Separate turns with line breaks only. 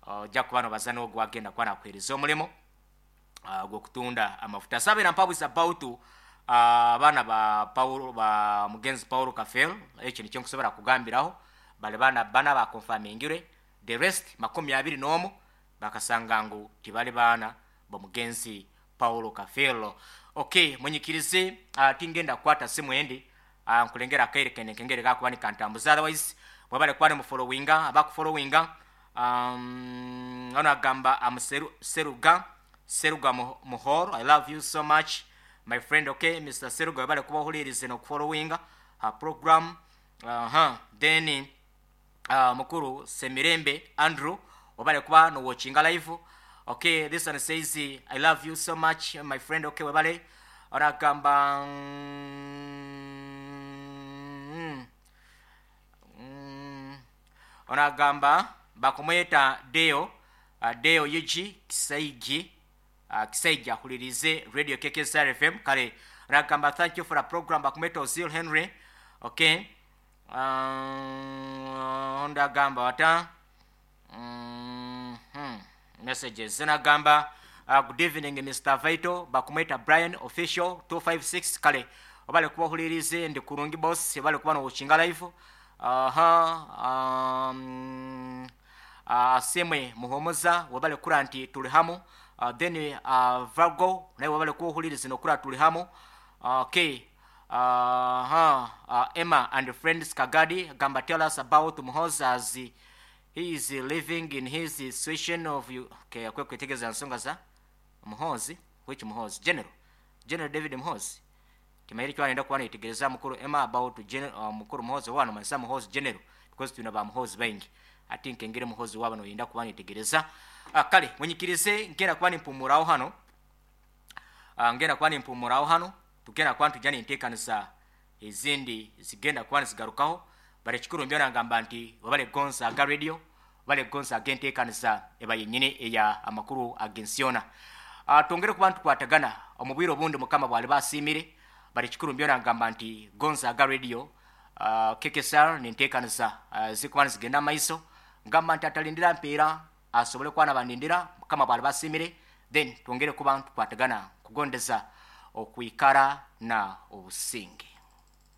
jakubano bazano gwagenda kwana kwerizo mulimo gwokutunda amafuta sabe na mpabu about abana ba Paulo ba mugenzi Paulo Kafel ekintu kyenkusobora kugambiraho bale bana ba confirmingire the rest 21 bakasanga ngo tibale bana ba mugenzi Paulo Kafel. Okay, munyikirize tingenda kwata simu endi nkulengera kaire kengere gakuba ni kantambuza otherwise mwabale kwane mu followinga abaku followinga ona gamba Seruga Muhoro. I love you so much my friend. Okay, Mr. Seruga bale kuba hulirize no followinga program then mukuru Semirembe Andrew wabale kuba no watching live. Okay, this one says I love you so much my friend. Okay, wabale ona gamba ona gamba bakumweta Deo Yuji Kisaiji hulirize radio KKSR FM kale ona gamba thank you for a program bakumweta Ozil Henry. Okay, onda gamba wata messages ona gamba good evening Mr. Vito bakumweta Brian official 256 kale obale kuba hulirize ndi kurungi boss obale kuba no watching live. Semwe muhomoza wabale kura nti tuli hamo then Virgo naye wabale kuba hulirize no kura tuli hamo. Okay, Emma and friends Kagadi gamba tell us about Muhoza as he is living in his situation of you. Okay, akwe kwetegeza nsonga za Muhozi. Which Muhozi? General David Muhozi kimairi kwa anaenda kuana itegereza mukuru Emma about general mukuru Muhozi wano mansa Muhozi general because tunaba Muhozi bengi I think ngire Muhozi waba no yenda kuana itegereza kale munyikirize ngera kwani mpumuraho hano ngera kwani mpumuraho hano tugenda kwantu jani intekanisa izindi zigenda kwani zigarukaho bare chikuru mbyona ngamba nti wabale Gonza ga radio wabale Gonza agente kanisa eba yenyine eya amakuru agensiona tongere ku bantu kwatagana omubwiro bundi mukama bwali basimire bari chikuru mbyona ngamba nti Gonza ga radio KKSR nintekanisa zikwani zigenda maiso ngamba nti atalindira mpira asobole kwana bandindira kama bwali basimire then tongere ku bantu kwatagana kugondeza okuikara na obusinge.